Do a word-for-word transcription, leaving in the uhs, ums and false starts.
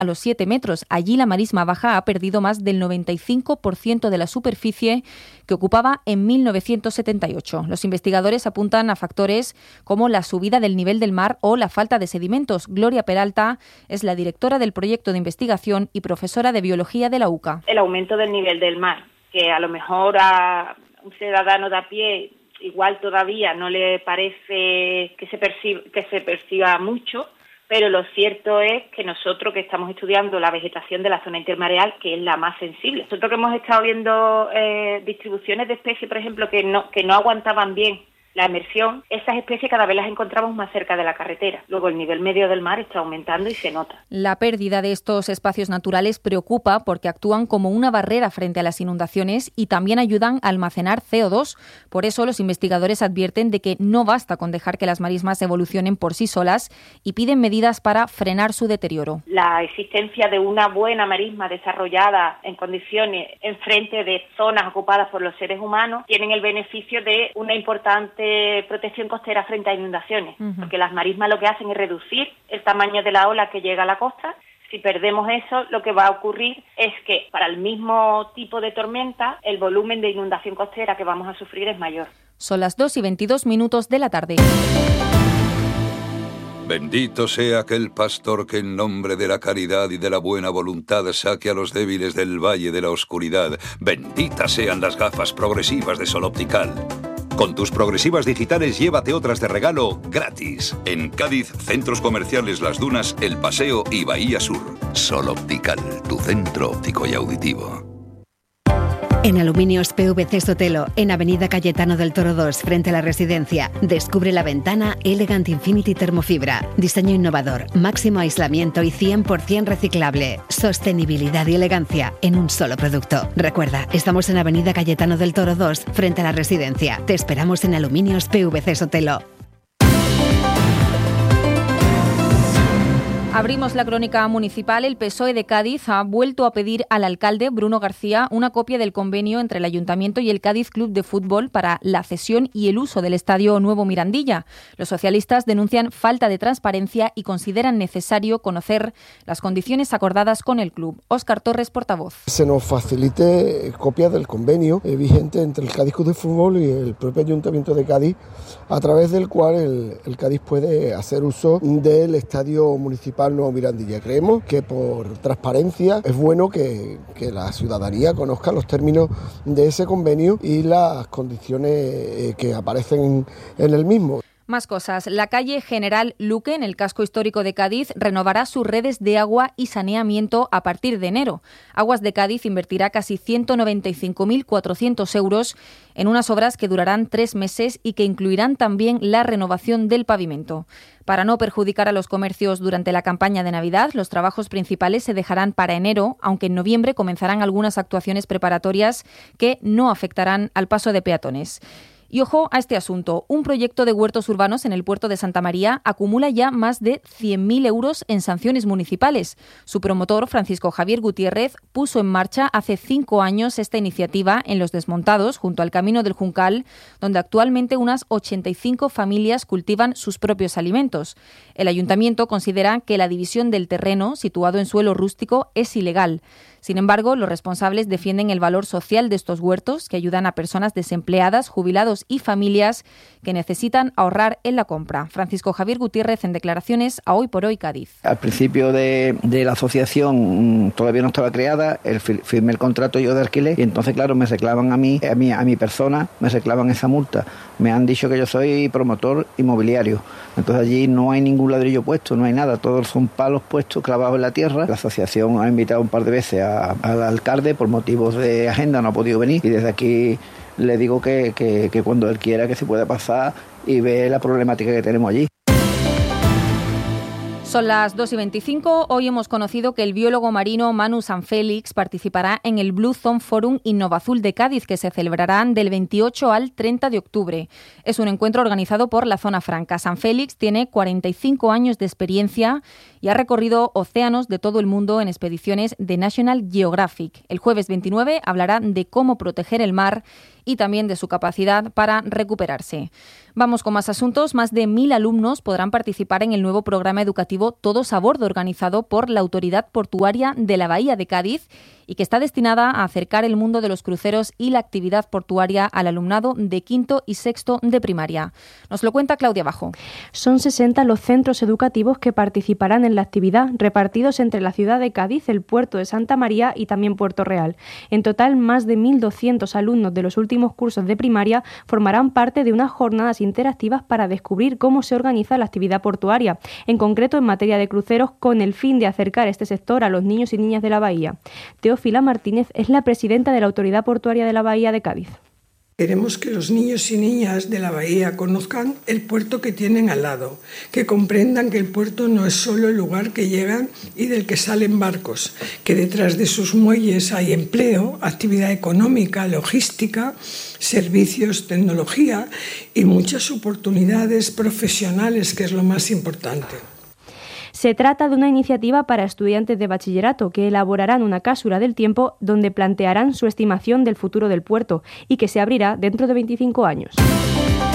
a los siete metros. Allí la marisma baja ha perdido más del noventa y cinco por ciento de la superficie que ocupaba en mil novecientos setenta y ocho. Los investigadores apuntan a factores como la subida del nivel del mar o la falta de sedimentos. Gloria Peralta es la directora del proyecto de investigación y profesora de biología de la UCA. El aumento del nivel del mar, que a lo mejor a un ciudadano de a pie igual todavía no le parece que se perciba, que se perciba mucho, pero lo cierto es que nosotros que estamos estudiando la vegetación de la zona intermareal, que es la más sensible, nosotros que hemos estado viendo eh, distribuciones de especies, por ejemplo, que no, que no aguantaban bien la emersión, esas especies cada vez las encontramos más cerca de la carretera. Luego el nivel medio del mar está aumentando y se nota. La pérdida de estos espacios naturales preocupa porque actúan como una barrera frente a las inundaciones y también ayudan a almacenar C O dos. Por eso los investigadores advierten de que no basta con dejar que las marismas evolucionen por sí solas y piden medidas para frenar su deterioro. La existencia de una buena marisma desarrollada en condiciones en frente de zonas ocupadas por los seres humanos tienen el beneficio de una importante protección costera frente a inundaciones, uh-huh. porque las marismas lo que hacen es reducir el tamaño de la ola que llega a la costa. Si perdemos eso, lo que va a ocurrir es que para el mismo tipo de tormenta, el volumen de inundación costera que vamos a sufrir es mayor. Son las dos y veintidós minutos de la tarde. Bendito sea aquel pastor que en nombre de la caridad y de la buena voluntad saque a los débiles del valle de la oscuridad. Benditas sean las gafas progresivas de Sol Optical. Con tus progresivas digitales llévate otras de regalo gratis. En Cádiz, centros comerciales Las Dunas, El Paseo y Bahía Sur. Sol Optical, tu centro óptico y auditivo. En Aluminios P V C Sotelo, en Avenida Cayetano del Toro dos, frente a la residencia, descubre la ventana Elegant Infinity Termofibra. Diseño innovador, máximo aislamiento y cien por ciento reciclable. Sostenibilidad y elegancia en un solo producto. Recuerda, estamos en Avenida Cayetano del Toro dos, frente a la residencia. Te esperamos en Aluminios P V C Sotelo. Abrimos la crónica municipal. El P S O E de Cádiz ha vuelto a pedir al alcalde Bruno García una copia del convenio entre el Ayuntamiento y el Cádiz Club de Fútbol para la cesión y el uso del Estadio Nuevo Mirandilla. Los socialistas denuncian falta de transparencia y consideran necesario conocer las condiciones acordadas con el club. Óscar Torres, portavoz. Se nos facilite copia del convenio vigente entre el Cádiz Club de Fútbol y el propio Ayuntamiento de Cádiz, a través del cual el, el Cádiz puede hacer uso del Estadio Municipal Nuevo Mirandilla. Creemos que por transparencia es bueno que, que la ciudadanía conozca los términos de ese convenio y las condiciones que aparecen en, en el mismo. Más cosas. La calle General Luque, en el casco histórico de Cádiz, renovará sus redes de agua y saneamiento a partir de enero. Aguas de Cádiz invertirá casi ciento noventa y cinco mil cuatrocientos euros en unas obras que durarán tres meses y que incluirán también la renovación del pavimento. Para no perjudicar a los comercios durante la campaña de Navidad, los trabajos principales se dejarán para enero, aunque en noviembre comenzarán algunas actuaciones preparatorias que no afectarán al paso de peatones. Y ojo a este asunto. Un proyecto de huertos urbanos en el puerto de Santa María acumula ya más de cien mil euros en sanciones municipales. Su promotor, Francisco Javier Gutiérrez, puso en marcha hace cinco años esta iniciativa en Los Desmontados, junto al Camino del Juncal, donde actualmente unas ochenta y cinco familias cultivan sus propios alimentos. El ayuntamiento considera que la división del terreno, situado en suelo rústico, es ilegal. Sin embargo, los responsables defienden el valor social de estos huertos, que ayudan a personas desempleadas, jubilados y familias que necesitan ahorrar en la compra. Francisco Javier Gutiérrez, en declaraciones a Hoy por Hoy Cádiz. Al principio de, de la asociación todavía no estaba creada, el, firmé el contrato yo de alquiler y entonces, claro, me reclaman a mí, a mí, a mi persona, me reclaman esa multa. Me han dicho que yo soy promotor inmobiliario. Entonces allí no hay ningún ladrillo puesto, no hay nada, todos son palos puestos, clavados en la tierra. La asociación ha invitado un par de veces a, al alcalde, por motivos de agenda no ha podido venir, y desde aquí le digo que, que, que cuando él quiera que se pueda pasar y ve la problemática que tenemos allí. Son las dos y veinticinco. Hoy hemos conocido que el biólogo marino Manu Sanfélix participará en el Blue Zone Forum Innovazul de Cádiz, que se celebrarán del veintiocho al treinta de octubre. Es un encuentro organizado por la Zona Franca. Sanfélix tiene cuarenta y cinco años de experiencia y ha recorrido océanos de todo el mundo en expediciones de National Geographic. El jueves veintinueve hablará de cómo proteger el mar y también de su capacidad para recuperarse. Vamos con más asuntos. Más de mil alumnos podrán participar en el nuevo programa educativo Todos a Bordo, organizado por la Autoridad Portuaria de la Bahía de Cádiz y que está destinada a acercar el mundo de los cruceros y la actividad portuaria al alumnado de quinto y sexto de primaria. Nos lo cuenta Claudia Bajo. Son sesenta los centros educativos que participarán en la actividad, repartidos entre la ciudad de Cádiz, el puerto de Santa María y también Puerto Real. En total, más de mil doscientos alumnos de los últimos cursos de primaria formarán parte de unas jornadas interactivas para descubrir cómo se organiza la actividad portuaria, en concreto en materia de cruceros, con el fin de acercar este sector a los niños y niñas de la bahía. Teófila Martínez es la presidenta de la Autoridad Portuaria de la Bahía de Cádiz. Queremos que los niños y niñas de la bahía conozcan el puerto que tienen al lado, que comprendan que el puerto no es solo el lugar que llegan y del que salen barcos, que detrás de sus muelles hay empleo, actividad económica, logística, servicios, tecnología y muchas oportunidades profesionales, que es lo más importante. Se trata de una iniciativa para estudiantes de bachillerato que elaborarán una cápsula del tiempo donde plantearán su estimación del futuro del puerto y que se abrirá dentro de veinticinco años.